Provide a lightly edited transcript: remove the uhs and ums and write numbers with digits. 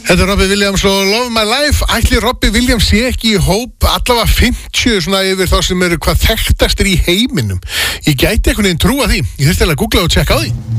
Þetta er Robbie Williams og Love My Life. Ætli Robbie Williams sé ekki í hóp allavega 50 svona yfir þá sem eru hvað þekktastir í heiminum. Ég gæti einhvern veginn trúa því. Ég þurfti að googla og tjekka á því.